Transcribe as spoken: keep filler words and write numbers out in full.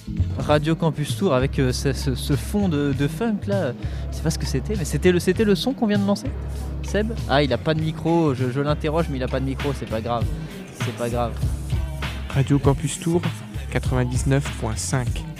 Radio Campus Tour avec euh, ce, ce- ce fond de, de funk là. Je sais pas ce que c'était, mais c'était le, c'était le son qu'on vient de lancer, Seb? Ah, il a pas de micro, je, je l'interroge, mais il a pas de micro, c'est pas grave. C'est pas grave. Radio Campus Tour quatre-vingt-dix-neuf virgule cinq.